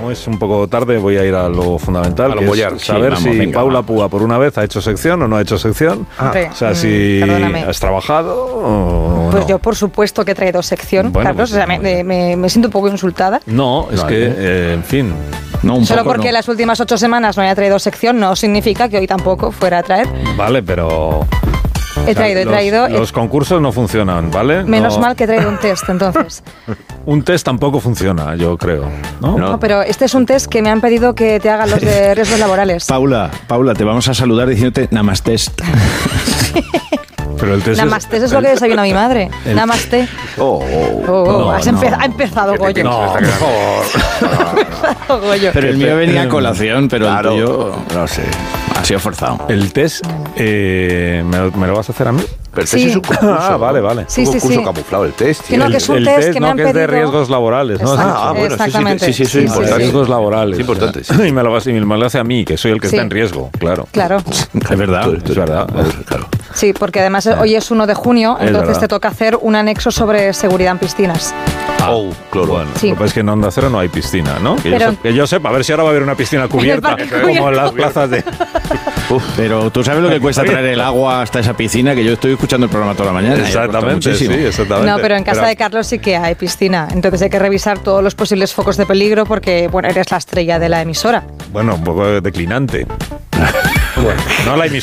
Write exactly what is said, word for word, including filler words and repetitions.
como es un poco tarde, voy a ir a lo fundamental, a lo que mollar, es saber sí, vamos, si venga, Paula va. Púa, por una vez, ha hecho sección o no ha hecho sección. Ah. O sea, si Perdóname. has trabajado o Pues no. yo, por supuesto, que he traído sección, Bueno, Carlos. pues, o sea, me, me, me siento un poco insultada. No, es Vale. que, eh, en fin... No, un Solo poco porque no. las últimas ocho semanas no haya traído sección no significa que hoy tampoco fuera a traer. Vale, pero... He traído, he los, traído. Los he- concursos no funcionan, ¿vale? Menos No- mal que he traído un test, entonces. Un test tampoco funciona, yo creo. ¿no? No. No, pero este es un test que me han pedido que te hagan los de riesgos laborales. Paula, Paula, te vamos a saludar diciéndote Namastest. Pero el test es- Namaste, eso es lo que desayuna mi madre. el- Namaste. Oh, Oh, oh, No, has no. empe- ha empezado Goyo. No, por favor. Goyo. pero el mío venía a colación, pero Claro, el tuyo no sé. ha sido forzado. El test, eh, ¿me, lo, me lo vas a hacer a mí? Pero el Sí. test es un concurso. Ah, vale, vale. Sí, un sí, concurso sí. camuflado, el test. Que no, tío. que es un el test test que me no, han que es de pedido. riesgos laborales, ¿no? Exacto. Ah, bueno, sí, sí, Exactamente. sí, sí, sí, Sí, sí, importante. Riesgos laborales. Sí, importante, o sea. sí. Y me lo, vas- y me lo hace a mí, que soy el que Sí. está en riesgo, claro. Claro. Es verdad. Tú- tú- Es verdad. Claro. Sí, porque además hoy es uno de junio, Es entonces verdad. te toca hacer un anexo sobre seguridad en piscinas. Oh, claro. Bueno, Sí. lo que pasa es que en Onda Cero no hay piscina, ¿no? Que, Pero- yo, sep- que yo sepa, a ver si ahora va a haber una piscina cubierta, parque como cubierto. en las plazas de... Pero tú sabes lo que cuesta traer el agua hasta esa piscina, que yo estoy escuchando el programa toda la mañana. y ha costado Exactamente, sí, muchísimo. exactamente. No, pero en casa de Carlos sí que hay piscina, entonces hay que revisar todos los posibles focos de peligro porque, bueno, eres la estrella de la emisora. Bueno, un poco declinante. Bueno, no la emisora.